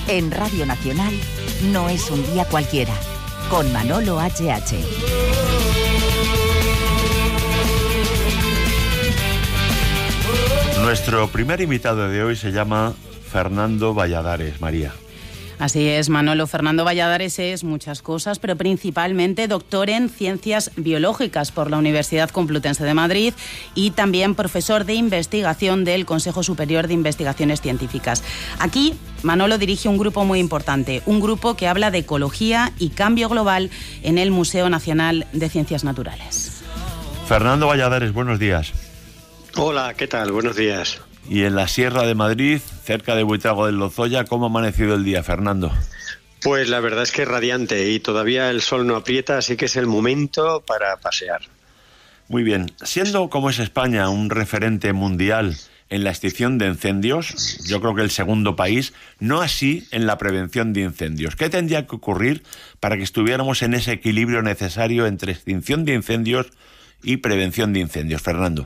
En Radio Nacional, No es un día cualquiera, con Manolo H.H. Nuestro primer invitado de hoy se llama Fernando Valladares, María. Así es, Manolo. Fernando Valladares es muchas cosas, pero principalmente doctor en Ciencias Biológicas por la Universidad Complutense de Madrid y también profesor de investigación del Consejo Superior de Investigaciones Científicas. Aquí, Manolo dirige un grupo muy importante, un grupo que habla de ecología y cambio global en el Museo Nacional de Ciencias Naturales. Fernando Valladares, buenos días. Hola, ¿qué tal? Buenos días. Y en la Sierra de Madrid, cerca de Buitrago del Lozoya, ¿cómo ha amanecido el día, Fernando? Pues la verdad es que es radiante y todavía el sol no aprieta, así que es el momento para pasear. Muy bien. Siendo como es España un referente mundial en la extinción de incendios, yo creo que el segundo país, no así en la prevención de incendios. ¿Qué tendría que ocurrir para que estuviéramos en ese equilibrio necesario entre extinción de incendios y prevención de incendios, Fernando?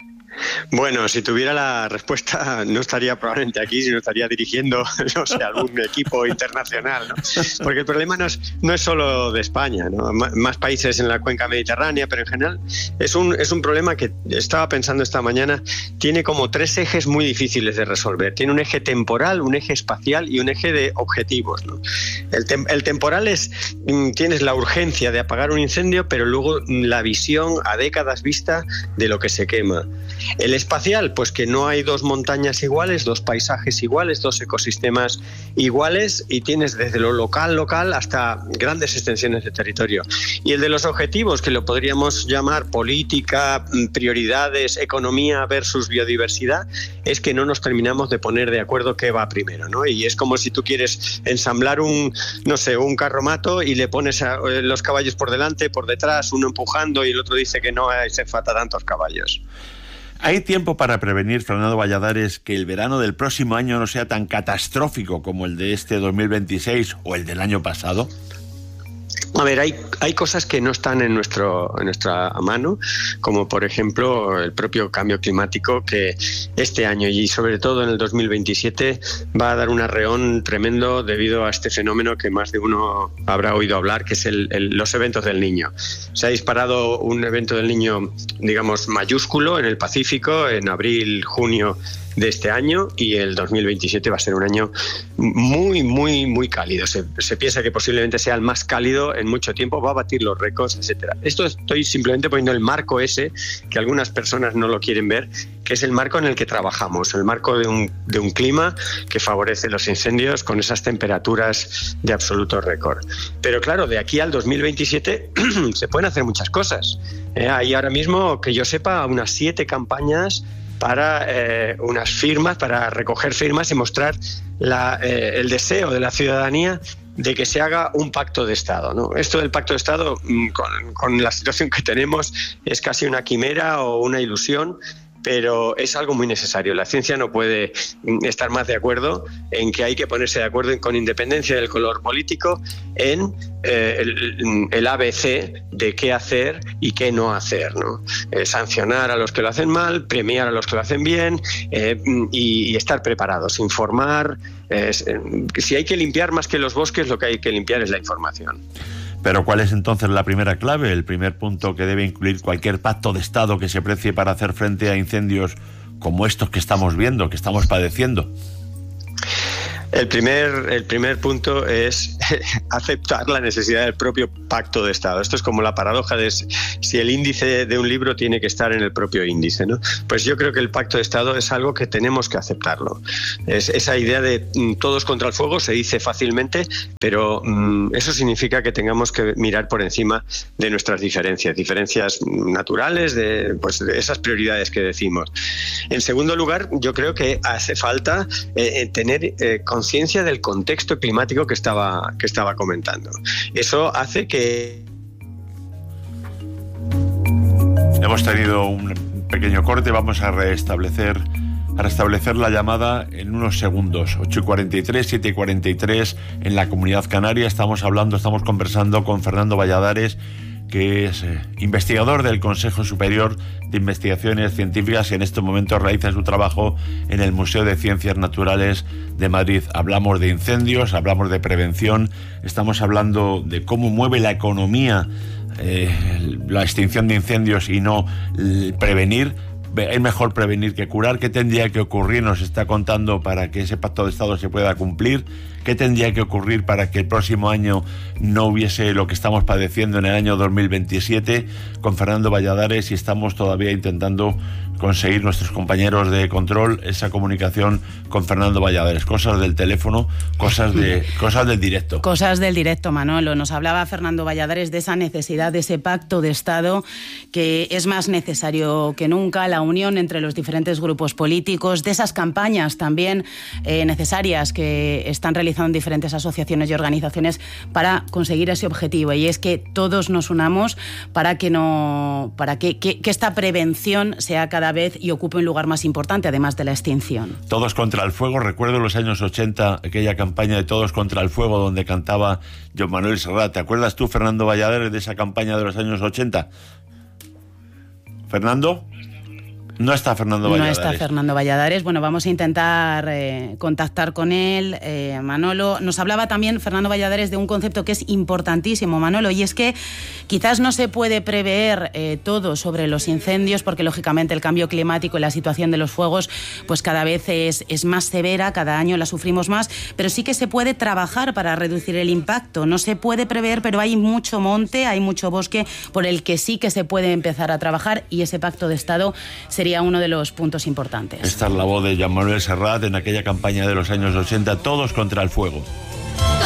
Bueno, si tuviera la respuesta no estaría probablemente aquí, sino estaría dirigiendo, no sé, algún equipo internacional, ¿no? Porque el problema no es solo de España, ¿no? Más países en la cuenca mediterránea, pero en general es un problema que estaba pensando esta mañana, tiene como 3 ejes muy difíciles de resolver. Tiene un eje temporal, un eje espacial y un eje de objetivos, ¿no? El temporal es, tienes la urgencia de apagar un incendio, pero luego la visión a décadas vista de lo que se quema. El espacial, pues que no hay 2 montañas iguales, 2 paisajes iguales, 2 ecosistemas iguales y tienes desde lo local hasta grandes extensiones de territorio. Y el de los objetivos, que lo podríamos llamar política, prioridades, economía versus biodiversidad, es que no nos terminamos de poner de acuerdo qué va primero, ¿no? Y es como si tú quieres ensamblar un carromato y le pones los caballos por delante, por detrás, uno empujando y el otro dice que no hace falta tantos caballos. ¿Hay tiempo para prevenir, Fernando Valladares, que el verano del próximo año no sea tan catastrófico como el de este 2026 o el del año pasado? A ver, hay cosas que no están en nuestra mano, como por ejemplo el propio cambio climático, que este año y sobre todo en el 2027 va a dar un arreón tremendo debido a este fenómeno que más de uno habrá oído hablar, que es los eventos del Niño. Se ha disparado un evento del Niño, digamos, mayúsculo en el Pacífico en abril, junio de este año, y el 2027 va a ser un año muy, muy, muy cálido. Se piensa que posiblemente sea el más cálido en mucho tiempo, va a batir los récords, etcétera. Esto estoy simplemente poniendo el marco ese, que algunas personas no lo quieren ver, que es el marco en el que trabajamos, el marco de un clima que favorece los incendios con esas temperaturas de absoluto récord. Pero claro, de aquí al 2027 se pueden hacer muchas cosas. Hay ahora mismo, que yo sepa, unas 7 campañas para unas firmas, para recoger firmas y mostrar el deseo de la ciudadanía de que se haga un pacto de Estado, ¿no? Esto del pacto de Estado, con la situación que tenemos, es casi una quimera o una ilusión, pero es algo muy necesario. La ciencia no puede estar más de acuerdo en que hay que ponerse de acuerdo, con independencia del color político, en el ABC de qué hacer y qué no hacer, ¿no? Sancionar a los que lo hacen mal, premiar a los que lo hacen bien, y estar preparados, informar. Si hay que limpiar más que los bosques, lo que hay que limpiar es la información. Pero ¿cuál es entonces la primera clave, el primer punto que debe incluir cualquier pacto de Estado que se precie para hacer frente a incendios como estos que estamos viendo, que estamos padeciendo? El primer punto es aceptar la necesidad del propio pacto de Estado. Esto es como la paradoja de si el índice de un libro tiene que estar en el propio índice, ¿no? Pues yo creo que el pacto de Estado es algo que tenemos que aceptarlo. Esa idea de todos contra el fuego se dice fácilmente, pero eso significa que tengamos que mirar por encima de nuestras diferencias naturales, de esas prioridades que decimos. En segundo lugar, yo creo que hace falta tener conciencia del contexto climático que estaba comentando. Eso hace que... Hemos tenido un pequeño corte, vamos a restablecer la llamada en unos segundos. 8:43, 7:43 en la Comunidad Canaria. Estamos conversando con Fernando Valladares, que es investigador del Consejo Superior de Investigaciones Científicas y en este momento realiza su trabajo en el Museo de Ciencias Naturales de Madrid. Hablamos de incendios, hablamos de prevención, estamos hablando de cómo mueve la economía la extinción de incendios y no prevenir. Es mejor prevenir que curar. ¿Qué tendría que ocurrir? Nos está contando para que ese pacto de Estado se pueda cumplir. ¿Qué tendría que ocurrir para que el próximo año no hubiese lo que estamos padeciendo en el año 2027? Con Fernando Valladares, y estamos todavía intentando conseguir, nuestros compañeros de control, esa comunicación con Fernando Valladares. Cosas del teléfono, cosas del directo. Cosas del directo, Manolo. Nos hablaba Fernando Valladares de esa necesidad, de ese pacto de Estado que es más necesario que nunca, la unión entre los diferentes grupos políticos, de esas campañas también necesarias que están realizando diferentes asociaciones y organizaciones para conseguir ese objetivo, y es que todos nos unamos para que esta prevención sea cada vez y ocupe un lugar más importante, además de la extinción. Todos contra el fuego. Recuerdo los años 80, aquella campaña de Todos contra el fuego donde cantaba Joan Manuel Serrat. ¿Te acuerdas tú, Fernando Valladares, de esa campaña de los años 80? ¿Fernando? No está Fernando Valladares. No está Fernando Valladares. Bueno, vamos a intentar contactar con él. Manolo, nos hablaba también Fernando Valladares de un concepto que es importantísimo, Manolo, y es que quizás no se puede prever todo sobre los incendios porque, lógicamente, el cambio climático y la situación de los fuegos pues cada vez es más severa, cada año la sufrimos más, pero sí que se puede trabajar para reducir el impacto. No se puede prever, pero hay mucho monte, hay mucho bosque por el que sí que se puede empezar a trabajar, y ese pacto de Estado sería uno de los puntos importantes. Esta es la voz de Joan Manuel Serrat en aquella campaña de los años 80, Todos contra el fuego.